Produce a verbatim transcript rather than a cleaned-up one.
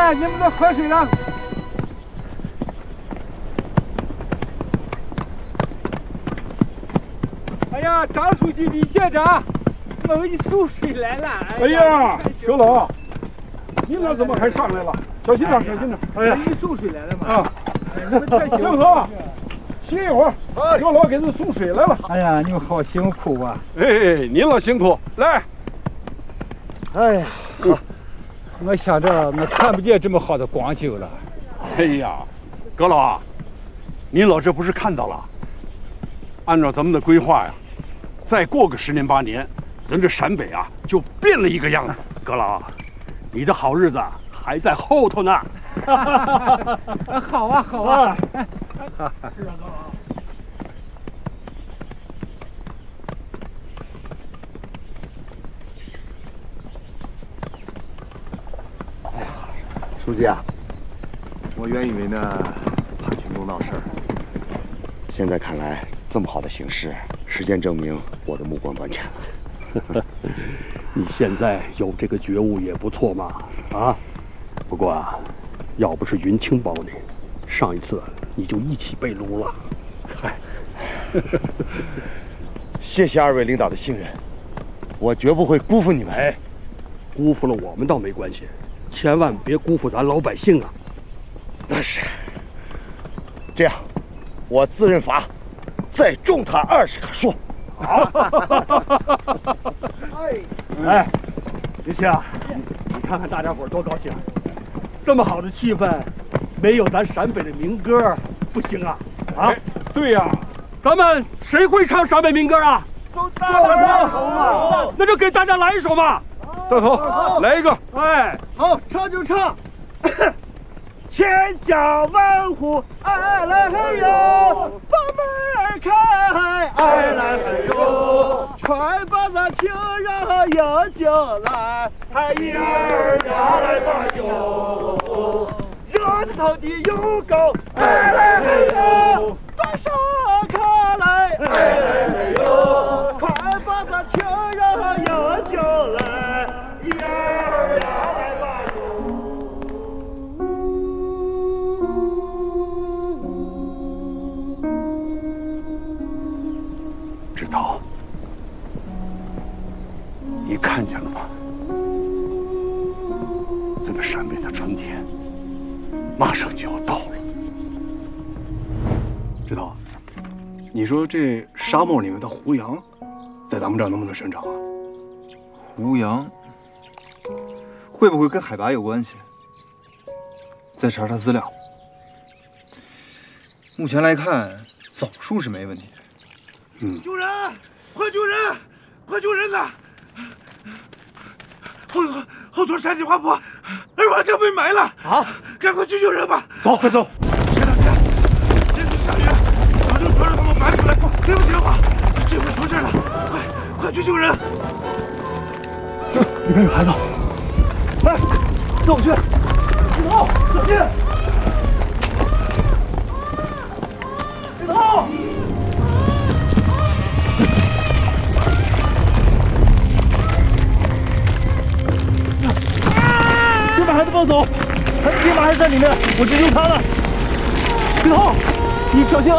呀，你们都喝水了。哎呀，张书记、李县长，我给你送水来了。 哎呀，小老，你那怎么还上来了？小心点，小心点。 哎呀，给你送水来了嘛。啊，你们太小何，歇一会儿。小老给你送水来了。 哎呀，你们好辛苦啊！ 哎，您老辛苦，来。 哎呀，好。我想着我看不见这么好的光景了。 哎呀，葛老啊，您老这不是看到了？按照咱们的规划呀，再过个十年八年，咱这陕北啊就变了一个样子。葛老，你的好日子还在后头呢。 好啊，好啊。是啊， 葛老。 书记啊，我原以为呢，怕群众闹事儿，现在看来，这么好的形势，实践证明我的目光短浅了。 你现在有这个觉悟也不错嘛，啊！不过啊，要不是云清保你，上一次你就一起被撸了。嗨， 谢谢二位领导的信任，我绝不会辜负你们。 哎，辜负了我们倒没关系。千万别辜负咱老百姓啊！ 那是。这样，我自认罚，再重他二十棵树。 好。哎，林青啊，你看看大家伙多高兴！这么好的气氛，没有咱陕北的民歌不行啊！啊， 对呀， 咱们谁会唱陕北民歌啊？ 大头啊！那就给大家来一首嘛！ 大头，来一个！ 哎， 好，唱就唱。 千家万户哎来嘿哟，把门开哎来嘿哟，快把咱亲人迎进来，哎一儿呀来吧哟，热子头的油膏哎来嘿哟，端上开来哎来嘿哟，快把咱亲人迎进来，一儿呀来吧。 知道，你看见了吗？咱们陕北的春天马上就要到了。 知道，你说这沙漠里面的胡杨，在咱们这儿能不能生长啊？ 胡杨会不会跟海拔有关系？再查查资料。目前来看，枣树是没问题的。 嗯， 救人！快救人！快救人呐！后头后头山体滑坡，二娃将被埋了啊！赶快去救人吧！ 走，快走！ 别打开！这次下雨，早就说让他们埋出来，听不听话？这回出事了，快快去救人！ 这里边有孩子，来，跟我去！李头，小心！李头！先把孩子抱走，他爹妈还在里面，我去救他了。李头，你小心啊！